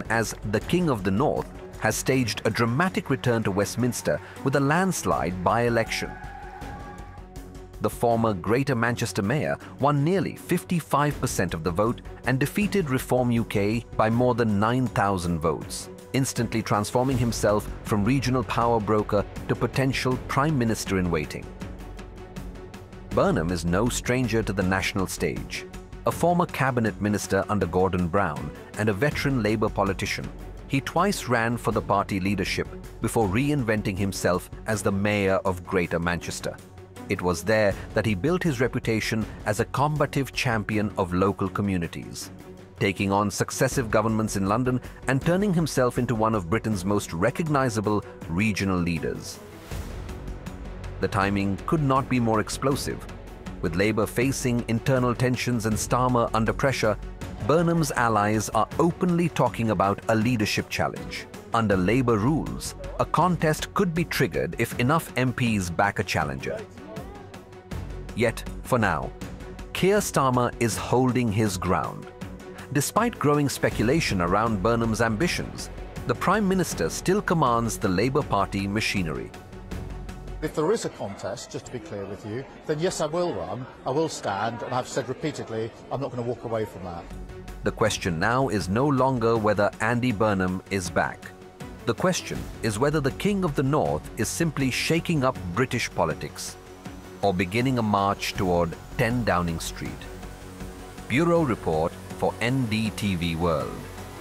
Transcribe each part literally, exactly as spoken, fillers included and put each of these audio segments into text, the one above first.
as the King of the North, has staged a dramatic return to Westminster with a landslide by-election. The former Greater Manchester Mayor won nearly fifty-five percent of the vote and defeated Reform U K by more than nine thousand votes, instantly transforming himself from regional power broker to potential Prime Minister-in-waiting. Burnham is no stranger to the national stage. A former cabinet minister under Gordon Brown and a veteran Labour politician, he twice ran for the party leadership before reinventing himself as the Mayor of Greater Manchester. It was there that he built his reputation as a combative champion of local communities, taking on successive governments in London and turning himself into one of Britain's most recognisable regional leaders. The timing could not be more explosive. With Labour facing internal tensions and Starmer under pressure, Burnham's allies are openly talking about a leadership challenge. Under Labour rules, a contest could be triggered if enough M Ps back a challenger. Yet, for now, Keir Starmer is holding his ground. Despite growing speculation around Burnham's ambitions, the Prime Minister still commands the Labour Party machinery. If there is a contest, just to be clear with you, then yes, I will run, I will stand, and I've said repeatedly, I'm not going to walk away from that. The question now is no longer whether Andy Burnham is back. The question is whether the King of the North is simply shaking up British politics or beginning a march toward ten Downing Street. Bureau Report for N D T V World.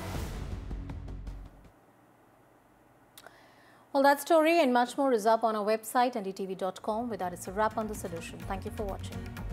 Well, that story and much more is up on our website, N D T V dot com. With that, it's a wrap on The Solution. Thank you for watching.